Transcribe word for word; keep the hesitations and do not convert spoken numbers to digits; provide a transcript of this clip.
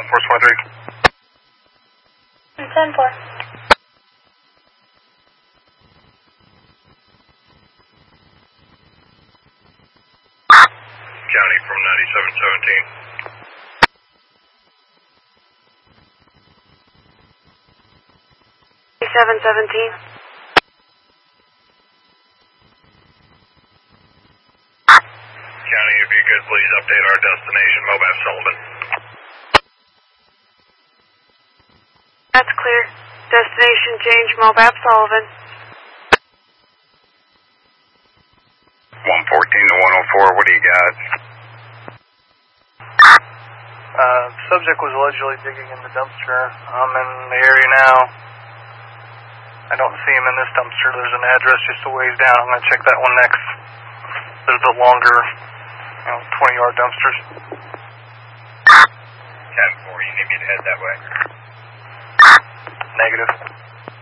four four three. ten four. County from ninety-seven seventeen. seven seventeen. County, if you could please update our destination, Mobab Sullivan. That's clear. Destination change, Mobab Sullivan. one fourteen to one oh four, what do you got? Uh, subject was allegedly digging in the dumpster. I'm in the area now. I don't see him in this dumpster. There's an address just a ways down. I'm going to check that one next. There's the longer, you know, twenty yard dumpsters. ten four, you need me to head that way? Negative.